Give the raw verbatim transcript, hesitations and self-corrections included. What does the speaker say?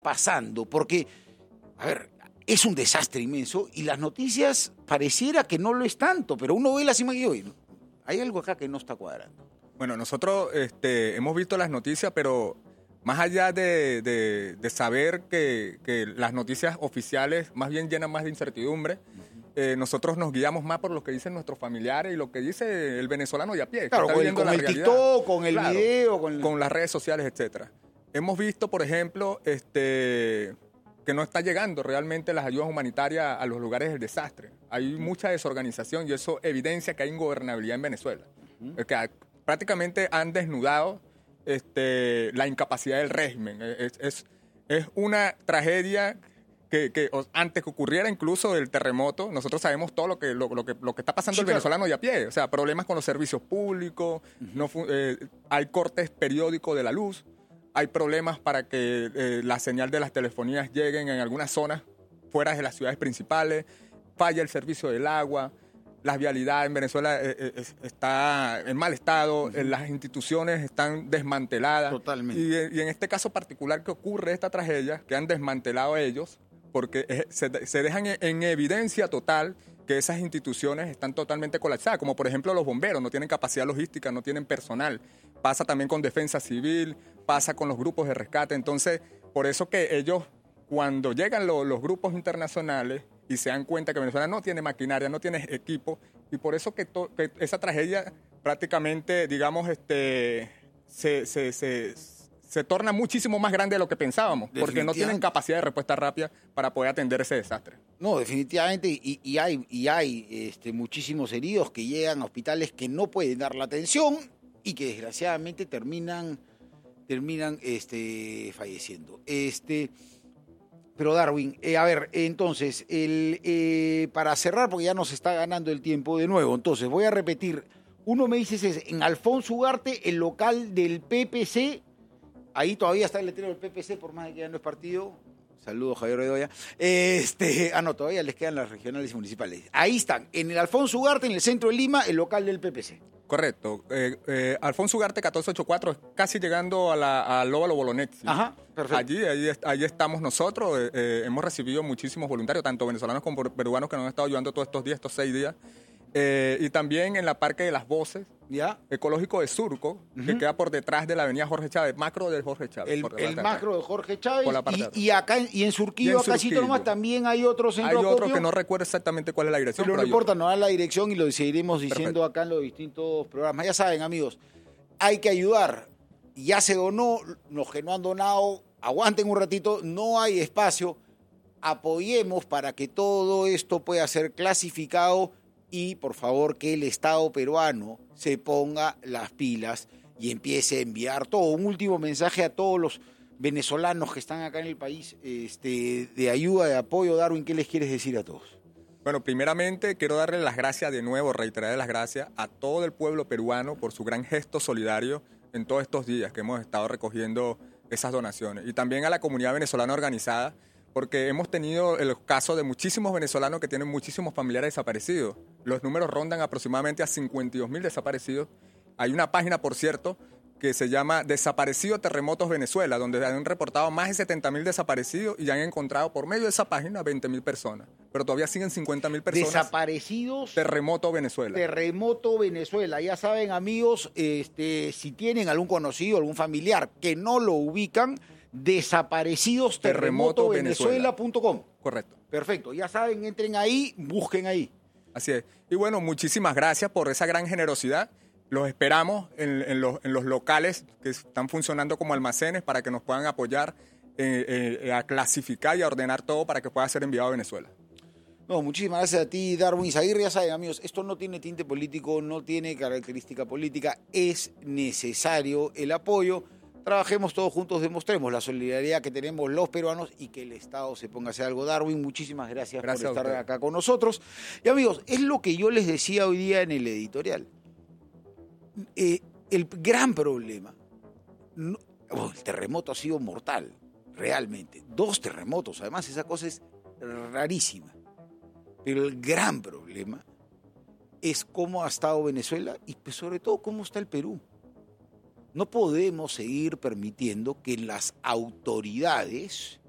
pasando? Porque, a ver, es un desastre inmenso y las noticias pareciera que no lo es tanto, pero uno ve las imágenes y oye, hay algo acá que no está cuadrando. Bueno, nosotros este, hemos visto las noticias, pero más allá de, de, de saber que, que las noticias oficiales más bien llenan más de incertidumbre, uh-huh. eh, nosotros nos guiamos más por lo que dicen nuestros familiares y lo que dice el venezolano de a pie. Claro, que está con el, con la el realidad. TikTok, con el claro, video, con, el... con las redes sociales, etcétera. Hemos visto, por ejemplo, este, que no está llegando realmente las ayudas humanitarias a los lugares del desastre. Hay mucha desorganización y eso evidencia que hay ingobernabilidad en Venezuela. Uh-huh. Que prácticamente han desnudado este, la incapacidad del régimen. Es, es, es una tragedia que, que antes que ocurriera incluso el terremoto, nosotros sabemos todo lo que, lo, lo que, lo que está pasando sí, el venezolano de a pie. O sea, problemas con los servicios públicos, uh-huh. no, eh, hay cortes periódicos de la luz, hay problemas para que eh, la señal de las telefonías lleguen en algunas zonas fuera de las ciudades principales, falla el servicio del agua. Las vialidades en Venezuela eh, eh, está en mal estado, uh-huh. las instituciones están desmanteladas. Totalmente. Y, y en este caso particular que ocurre esta tragedia, que han desmantelado ellos, porque eh, se, se dejan en, en evidencia total que esas instituciones están totalmente colapsadas, como por ejemplo los bomberos, no tienen capacidad logística, no tienen personal. Pasa también con defensa civil, pasa con los grupos de rescate. Entonces, por eso que ellos, cuando llegan lo, los grupos internacionales, y se dan cuenta que Venezuela no tiene maquinaria, no tiene equipo, y por eso que, to, que esa tragedia prácticamente, digamos, este, se, se, se, se torna muchísimo más grande de lo que pensábamos, porque no tienen capacidad de respuesta rápida para poder atender ese desastre. No, definitivamente, y, y hay, y hay este, muchísimos heridos que llegan a hospitales que no pueden dar la atención y que desgraciadamente terminan, terminan este, falleciendo. Este... Pero Darwin, eh, a ver, entonces, el, eh, para cerrar, porque ya nos está ganando el tiempo de nuevo, entonces voy a repetir, uno me dice, es en Alfonso Ugarte, el local del P P C, ahí todavía está el letrero del P P C, por más de que ya no es partido, saludos Javier Bedoya, este, ah no, todavía les quedan las regionales y municipales, ahí están, en el Alfonso Ugarte, en el centro de Lima, el local del P P C. Correcto. Eh, eh, Alfonso Ugarte catorce ochenta y cuatro, casi llegando a la, al Óvalo Bolonetti. Ajá, perfecto. Allí, allí, allí estamos nosotros. Eh, eh, hemos recibido muchísimos voluntarios, tanto venezolanos como peruanos, que nos han estado ayudando todos estos días, estos seis días. Eh, y también en la Parque de las Voces, ¿ya? Ecológico de Surco, uh-huh. que queda por detrás de la avenida Jorge Chávez, macro de Jorge Chávez. El, el macro de Jorge Chávez. Y, y acá y en Surquillo, acá sí nomás también hay otro centro. Hay otro que no recuerdo exactamente cuál es la dirección. Pero, pero no importa, nos da la dirección y lo seguiremos diciendo Perfecto. acá en los distintos programas. Ya saben, amigos, hay que ayudar. Ya se donó, los que no han donado, aguanten un ratito, no hay espacio. Apoyemos para que todo esto pueda ser clasificado. Y, por favor, que el Estado peruano se ponga las pilas y empiece a enviar todo. Un último mensaje a todos los venezolanos que están acá en el país este, de ayuda, de apoyo. Darwin, ¿qué les quieres decir a todos? Bueno, primeramente quiero darle las gracias de nuevo, reiterar las gracias a todo el pueblo peruano por su gran gesto solidario en todos estos días que hemos estado recogiendo esas donaciones. Y también a la comunidad venezolana organizada, porque hemos tenido el caso de muchísimos venezolanos que tienen muchísimos familiares desaparecidos. Los números rondan aproximadamente a cincuenta y dos mil desaparecidos. Hay una página, por cierto, que se llama Desaparecidos Terremotos Venezuela, donde han reportado más de setenta mil desaparecidos y han encontrado por medio de esa página veinte mil personas. Pero todavía siguen cincuenta mil personas. Desaparecidos. Terremoto Venezuela. Terremoto Venezuela. Ya saben, amigos, este, si tienen algún conocido, algún familiar que no lo ubican, desaparecidos terremoto venezuela punto com. Correcto. Perfecto. Ya saben, entren ahí, busquen ahí. Así es. Y bueno, muchísimas gracias por esa gran generosidad. Los esperamos en, en, los, en los locales que están funcionando como almacenes para que nos puedan apoyar eh, eh, a clasificar y a ordenar todo para que pueda ser enviado a Venezuela. No, muchísimas gracias a ti, Darwin Izaguirre. Ya saben, amigos, esto no tiene tinte político, no tiene característica política. Es necesario el apoyo. Trabajemos todos juntos, demostremos la solidaridad que tenemos los peruanos y que el Estado se ponga a hacer algo. Darwin, muchísimas gracias, gracias por estar acá con nosotros. Y amigos, es lo que yo les decía hoy día en el editorial. Eh, el gran problema, no, oh, el terremoto ha sido mortal, realmente. Dos terremotos, además esa cosa es rarísima. Pero el gran problema es cómo ha estado Venezuela y pues, sobre todo cómo está el Perú. No podemos seguir permitiendo que las autoridades